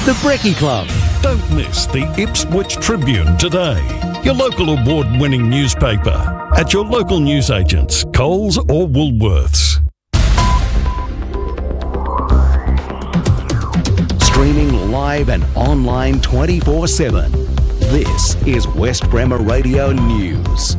The Brekkie Club. Don't miss the Ipswich Tribune today, your local award-winning newspaper, at your local newsagents, Coles or Woolworths. Streaming live and online 24/7. This is West Bremer Radio News.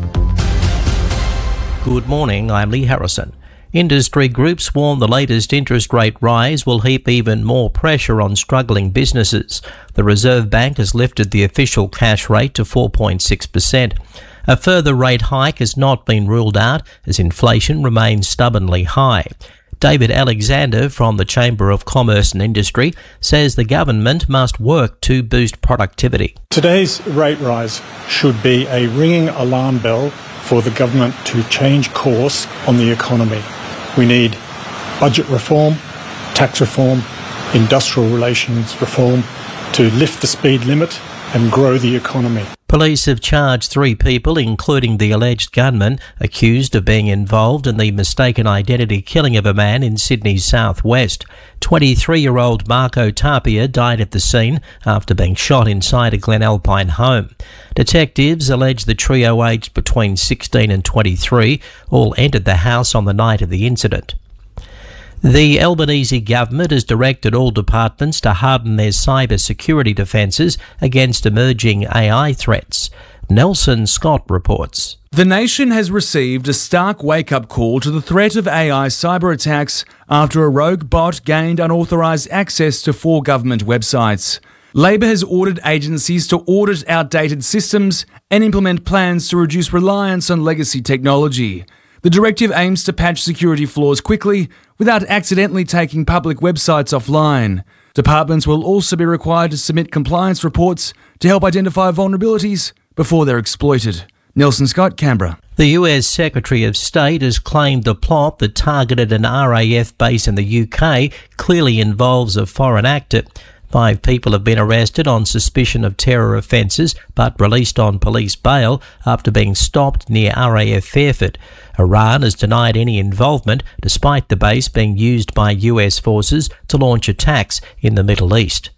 Good morning, I'm Lee Harrison. Industry groups warn the latest interest rate rise will heap even more pressure on struggling businesses. The Reserve Bank has lifted the official cash rate to 4.6%. A further rate hike has not been ruled out as inflation remains stubbornly high. David Alexander from the Chamber of Commerce and Industry says the government must work to boost productivity. Today's rate rise should be a ringing alarm bell for the government to change course on the economy. We need budget reform, tax reform, industrial relations reform to lift the speed limit and grow the economy. Police have charged 3 people, including the alleged gunman, accused of being involved in the mistaken identity killing of a man in Sydney's southwest. 23-year-old Marco Tapia died at the scene after being shot inside a Glen Alpine home. Detectives allege the trio, aged between 16 and 23, all entered the house on the night of the incident. The Albanese government has directed all departments to harden their cyber security defences against emerging AI threats. Nelson Scott reports. The nation has received a stark wake-up call to the threat of AI cyber attacks after a rogue bot gained unauthorised access to 4 government websites. Labor has ordered agencies to audit outdated systems and implement plans to reduce reliance on legacy technology. The directive aims to patch security flaws quickly without accidentally taking public websites offline. Departments will also be required to submit compliance reports to help identify vulnerabilities before they're exploited. Nelson Scott, Canberra. The US Secretary of State has claimed the plot that targeted an RAF base in the UK clearly involves a foreign actor. 5 people have been arrested on suspicion of terror offences but released on police bail after being stopped near RAF Fairford. Iran has denied any involvement despite the base being used by US forces to launch attacks in the Middle East.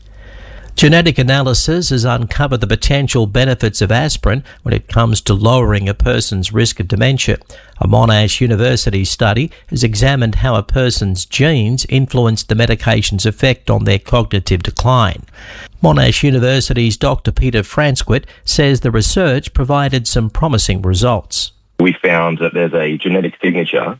Genetic analysis has uncovered the potential benefits of aspirin when it comes to lowering a person's risk of dementia. A Monash University study has examined how a person's genes influence the medication's effect on their cognitive decline. Monash University's Dr. Peter Franskwitt says the research provided some promising results. We found that there's a genetic signature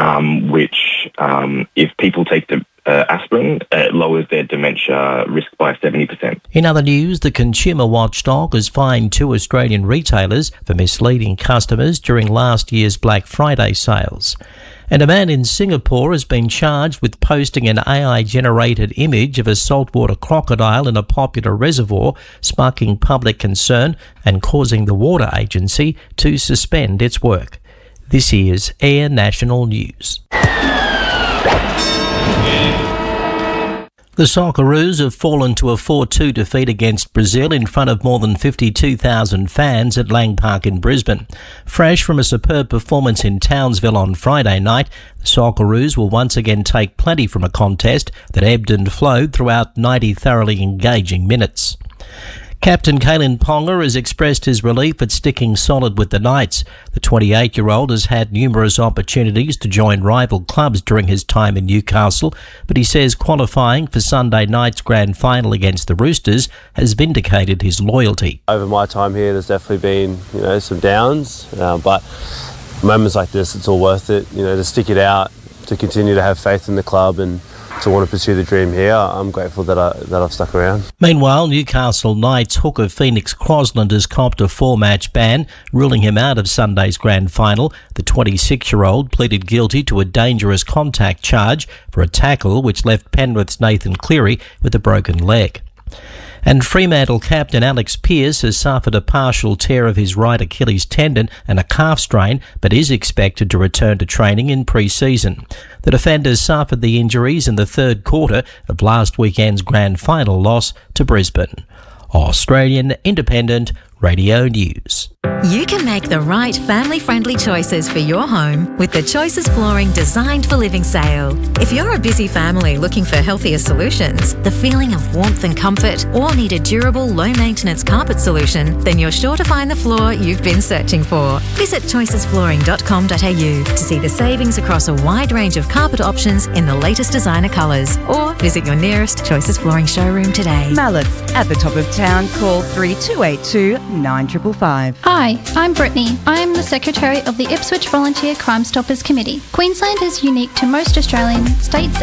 which, if people take the aspirin, it lowers their dementia risk by 70%. In other news, the consumer watchdog has fined 2 Australian retailers for misleading customers during last year's Black Friday sales. And a man in Singapore has been charged with posting an AI-generated image of a saltwater crocodile in a popular reservoir, sparking public concern and causing the Water Agency to suspend its work. This is Air National News. The Socceroos have fallen to a 4-2 defeat against Brazil in front of more than 52,000 fans at Lang Park in Brisbane. Fresh from a superb performance in Townsville on Friday night, the Socceroos will once again take plenty from a contest that ebbed and flowed throughout 90 thoroughly engaging minutes. Captain Kalen Ponga has expressed his relief at sticking solid with the Knights. The 28-year-old has had numerous opportunities to join rival clubs during his time in Newcastle, but he says qualifying for Sunday night's grand final against the Roosters has vindicated his loyalty. Over my time here, there's definitely been, some downs, but moments like this, it's all worth it. To stick it out, to continue to have faith in the club and to want to pursue the dream here. I'm grateful that I've stuck around. Meanwhile, Newcastle Knights hooker Phoenix Crosland has copped a 4-match ban, ruling him out of Sunday's grand final. The 26-year-old pleaded guilty to a dangerous contact charge for a tackle which left Penrith's Nathan Cleary with a broken leg. And Fremantle captain Alex Pearce has suffered a partial tear of his right Achilles tendon and a calf strain, but is expected to return to training in pre-season. The defender suffered the injuries in the third quarter of last weekend's grand final loss to Brisbane. Australian Independent Radio News. You can make the right family-friendly choices for your home with the Choices Flooring Designed for Living sale. If you're a busy family looking for healthier solutions, the feeling of warmth and comfort, or need a durable, low-maintenance carpet solution, then you're sure to find the floor you've been searching for. Visit choicesflooring.com.au to see the savings across a wide range of carpet options in the latest designer colours, or visit your nearest Choices Flooring showroom today. Mallett's at the top of town. Call 3282 9555. Hi, I'm Brittany. I am the Secretary of the Ipswich Volunteer Crime Stoppers Committee. Queensland is unique to most Australian states